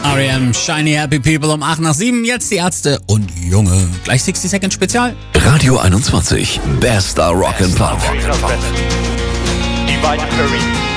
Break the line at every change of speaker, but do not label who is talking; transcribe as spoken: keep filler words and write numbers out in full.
R E M, Shiny Happy People um acht nach sieben, jetzt die Ärzte und Junge. Gleich sechzig Second Spezial.
Radio einundzwanzig, Bester Rock and Pop.
Divided Fury.